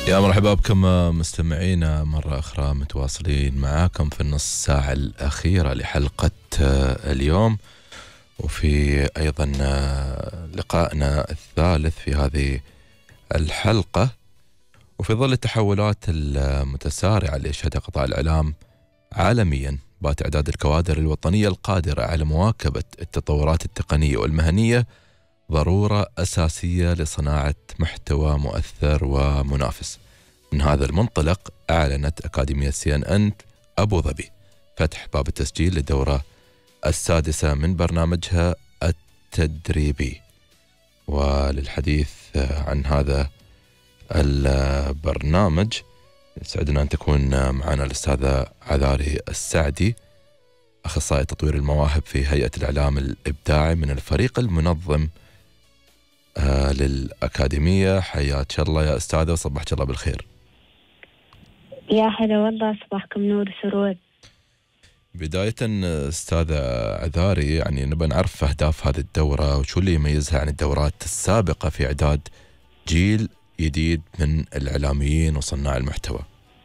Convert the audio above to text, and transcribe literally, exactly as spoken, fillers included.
يا مرحبا بكم مستمعينا مرة أخرى، متواصلين معاكم في النص ساعة الأخيرة لحلقة اليوم، وفي أيضا لقائنا الثالث في هذه الحلقة. وفي ظل التحولات المتسارعة اللي يشهدها قطاع الإعلام عالميا، بات إعداد الكوادر الوطنية القادرة على مواكبة التطورات التقنية والمهنية ضرورة أساسية لصناعة محتوى مؤثر ومنافس. من هذا المنطلق أعلنت أكاديمية سي إن إن أبو ظبي فتح باب التسجيل للدورة السادسة من برنامجها التدريبي. وللحديث عن هذا البرنامج يسعدنا أن تكون معنا الأستاذة عذاري السعدي، أخصائي تطوير المواهب في هيئة الإعلام الإبداعي من الفريق المنظم آه للأكاديمية. حياك الله يا أستاذة وصبحك الله بالخير. يا هلا والله، صباحكم نور سرور. بداية أستاذة عذاري، يعني نبغى نعرف أهداف هذه الدورة وشو اللي يميزها عن الدورات السابقة في إعداد جيل جديد من الإعلاميين وصناع المحتوى.